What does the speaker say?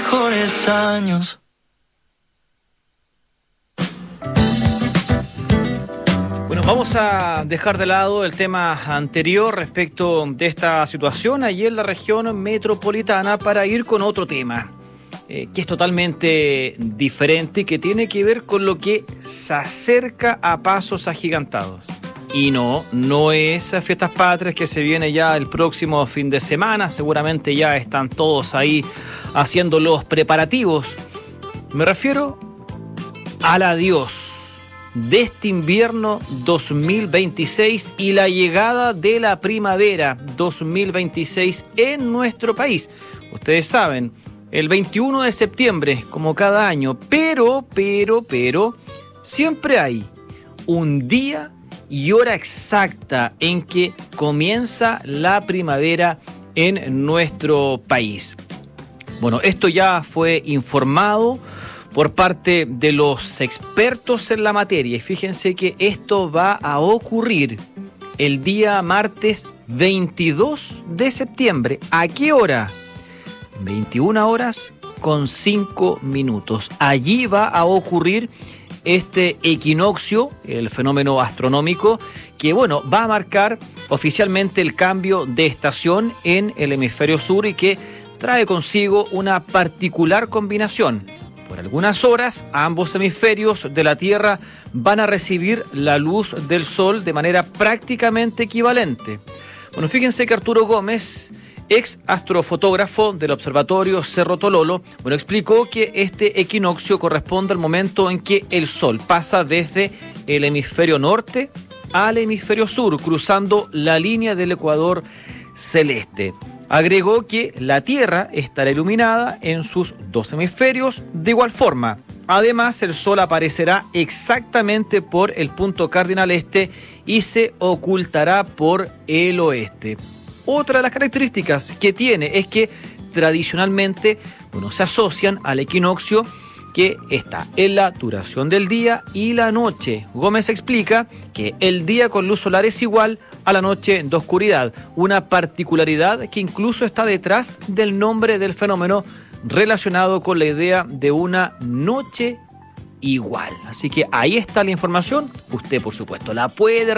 mejores años. Bueno, vamos a dejar de lado el tema anterior respecto de esta situación allí en la región metropolitana para ir con otro tema, que es totalmente diferente y que tiene que ver con lo que se acerca a pasos agigantados. Y no es a Fiestas Patrias que se viene ya el próximo fin de semana, seguramente ya están todos ahí haciendo los preparativos. Me refiero al adiós de este invierno 2026 y la llegada de la primavera 2026 en nuestro país. Ustedes saben, el 21 de septiembre, como cada año, pero, siempre hay un día y hora exacta en que comienza la primavera en nuestro país. Bueno, esto ya fue informado por parte de los expertos en la materia y fíjense que esto va a ocurrir el día martes 22 de septiembre. ¿A qué hora? 21 horas con 5 minutos. Allí va a ocurrir este equinoccio, el fenómeno astronómico, que va a marcar oficialmente el cambio de estación en el hemisferio sur y que trae consigo una particular combinación. Por algunas horas, ambos hemisferios de la Tierra van a recibir la luz del Sol de manera prácticamente equivalente. Bueno, fíjense que Arturo Gómez, ex astrofotógrafo del Observatorio Cerro Tololo, explicó que este equinoccio corresponde al momento en que el Sol pasa desde el hemisferio norte al hemisferio sur, cruzando la línea del ecuador celeste. Agregó que la Tierra estará iluminada en sus dos hemisferios de igual forma. Además, el Sol aparecerá exactamente por el punto cardinal este y se ocultará por el oeste. Otra de las características que tiene es que tradicionalmente se asocian al equinoccio que está en la duración del día y la noche. Gómez explica que el día con luz solar es igual a la noche de oscuridad, una particularidad que incluso está detrás del nombre del fenómeno relacionado con la idea de una noche igual. Así que ahí está la información, usted por supuesto la puede